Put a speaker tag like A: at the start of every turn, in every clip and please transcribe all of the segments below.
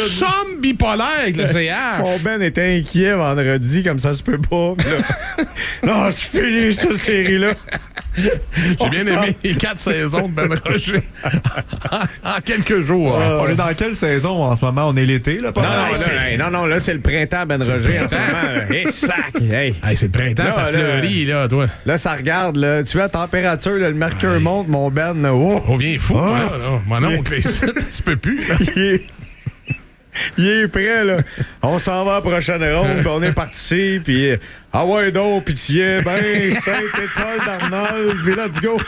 A: sommes bipolaires avec le CH.
B: Mon Ben était inquiet vendredi, comme ça se peut pas. Non, c'est fini, cette série-là.
A: J'ai bien aimé les 4 saisons de Ben Roger en quelques jours.
C: On est dans quelle saison en ce moment? On est l'été, là?
B: Non, là, c'est le printemps, Ben Roger, en ce moment. Hey, sac! Hey,
A: c'est le printemps,
B: là,
A: ça fleurit, là, toi.
B: Là, ça regarde, là. Tu vois la température, là, le mercure monte, mon Ben. Oh,
A: on vient fou, là. Mon oncle, ça se peut plus.
B: Il est prêt, là. On s'en va à la prochaine ronde, puis on est parti, puis ah ouais, donc, pitié, ben, Sainte-Étoile d'Arnold, puis let's go.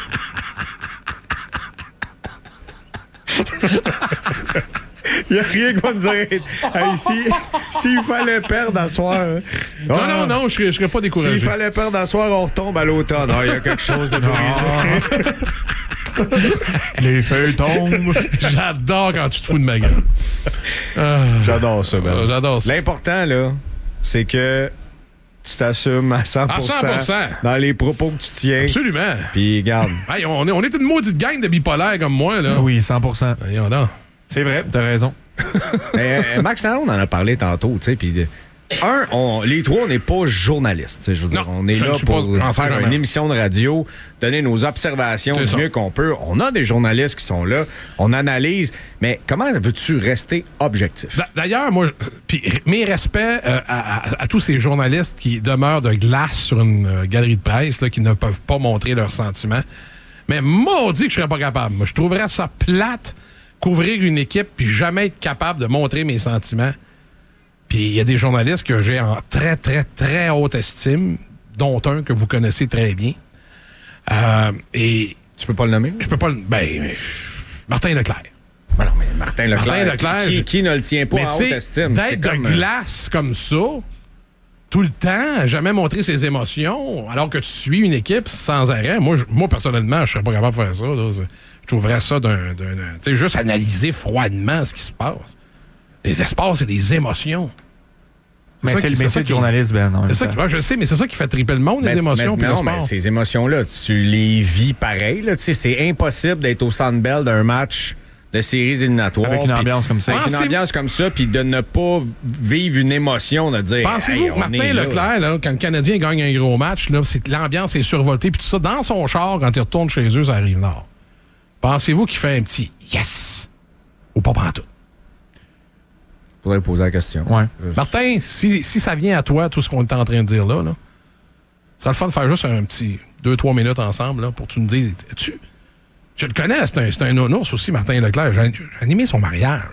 B: Il n'y a rien qui va nous arrêter. Hey, s'il fallait perdre à soir...
A: Non, je serais pas découragé.
B: S'il fallait perdre à soir, on retombe à l'automne. Il y a quelque chose de brisé.
C: Les feuilles tombent.
A: J'adore quand tu te fous de ma gueule.
B: J'adore ça, Ben.
A: J'adore ça.
B: L'important, là, c'est que tu t'assumes à 100%,
A: à 100%.
B: Dans les propos que tu tiens.
A: Absolument.
B: Puis, garde.
A: Hey, on est une maudite gang de bipolaires comme moi, là.
C: Oui, 100%.
A: Voyons donc.
C: C'est vrai, t'as raison.
B: Max Talon, on en a parlé tantôt, tu sais, puis... les trois, on n'est pas journalistes. Je veux dire, on est là pour faire une émission de radio, donner nos observations du mieux qu'on peut. On a des journalistes qui sont là, on analyse, mais comment veux-tu rester objectif?
A: D'ailleurs, moi, mes respects à tous ces journalistes qui demeurent de glace sur une galerie de presse, là, qui ne peuvent pas montrer leurs sentiments. Mais maudit que je serais pas capable. Moi, je trouverais ça plate, couvrir une équipe puis jamais être capable de montrer mes sentiments. Puis il y a des journalistes que j'ai en très, très, très haute estime, dont un que vous connaissez très bien. Et
B: tu peux pas le nommer?
A: Je peux pas le... Martin Leclerc.
B: Ben non, mais Martin Leclerc qui ne le tient pas en haute estime?
A: D'être de glace comme ça, tout le temps, jamais montrer ses émotions, alors que tu suis une équipe sans arrêt. Moi personnellement, je serais pas capable de faire ça. Là. Je trouverais ça tu sais, juste analyser froidement ce qui se passe. L'espace, c'est des émotions.
C: Mais c'est le métier de journaliste, Ben.
A: C'est ça je sais, mais c'est ça qui fait triper le monde, les émotions.
B: Mais non, mais ces émotions-là, tu les vis pareil. Là, c'est impossible d'être au Centre Bell d'un match de séries éliminatoires.
C: Avec une ambiance comme ça.
B: Avec une ambiance comme ça, puis de ne pas vivre une émotion, de dire...
A: Pensez-vous que Martin Leclerc, là, quand le Canadien gagne un gros match, là, l'ambiance est survoltée, puis tout ça, dans son char, quand il retourne chez eux, ça arrive nord. Pensez-vous qu'il fait un petit « yes » ou pas pantoute?
B: Faudrait poser la question.
C: Ouais.
A: Martin, si ça vient à toi, tout ce qu'on est en train de dire là, ça serait le fun de faire juste un petit 2-3 minutes ensemble là, pour que tu me dises, je le connais, c'est un nounours aussi, Martin Leclerc. J'ai animé son mariage.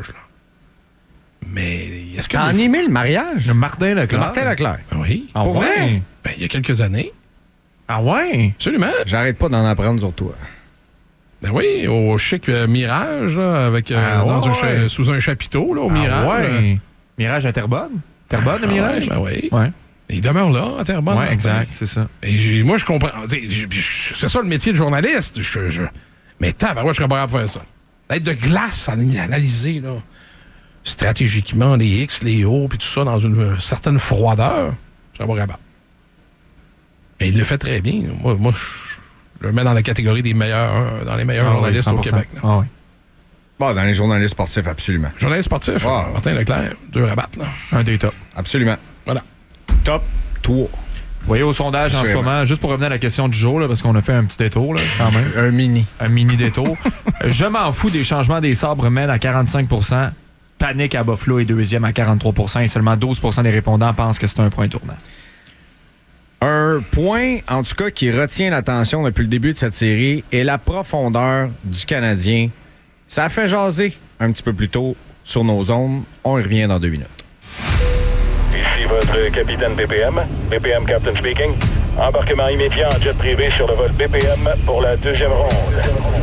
A: Là. Mais est-ce que...
B: T'as animé le mariage?
C: De Martin Leclerc?
B: Martin Leclerc.
A: Oui.
C: Ah ouais?
A: Ben, il y a quelques années.
C: Ah ouais?
A: Absolument.
B: J'arrête pas d'en apprendre sur toi.
A: Ben oui, au chic Mirage, là, avec sous un chapiteau, là, au Mirage.
C: Ouais. Mirage à Terrebonne? Terrebonne, le Mirage?
A: Ben oui.
C: Ouais.
A: Il demeure là, à Terrebonne.
C: Ouais, exact, c'est ça.
A: Et moi, je comprends. C'est ça le métier de journaliste. Mais je serais pas capable de faire ça. D'être de glace, analyser, là, stratégiquement, les X, les O, puis tout ça, dans une certaine froideur, je serais pas capable. Et il le fait très bien. Moi, je le mets dans la catégorie des meilleurs, dans les meilleurs journalistes au Québec.
C: Ah oui.
B: Bon, dans les journalistes sportifs, absolument.
A: Journaliste sportif, Martin Leclerc, 2 rabattes, là.
C: Un des top.
B: Absolument.
A: Voilà.
B: Top 3.
C: Vous voyez au sondage en ce moment, juste pour revenir à la question du jour, là, parce qu'on a fait un petit détour, là, quand même.
B: Un mini
C: détour. Je m'en fous des changements des sabres mène à 45 %. Panique à Buffalo est deuxième à 43 % et seulement 12 % des répondants pensent que c'est un point tournant.
B: Un point, en tout cas, qui retient l'attention depuis le début de cette série est la profondeur du Canadien. Ça a fait jaser un petit peu plus tôt sur nos ondes. On y revient dans 2 minutes.
D: Ici votre capitaine BPM. BPM Captain speaking. Embarquement immédiat en jet privé sur le vol BPM pour la 2e ronde.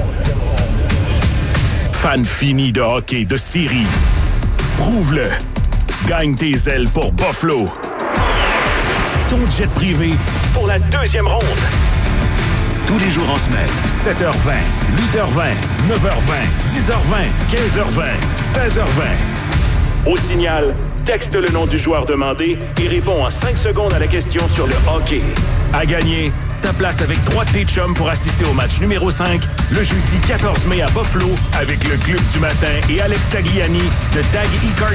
E: Fan fini de hockey de série. Prouve-le. Gagne tes ailes pour Buffalo. Ton jet privé pour la 2e ronde. Tous les jours en semaine, 7h20, 8h20, 9h20, 10h20, 15h20, 16h20. Au signal, texte le nom du joueur demandé et réponds en 5 secondes à la question sur le hockey. À gagner, ta place avec 3 de tes chums pour assister au match numéro 5 le jeudi 14 mai à Buffalo avec le Club du matin et Alex Tagliani de Tag E-Card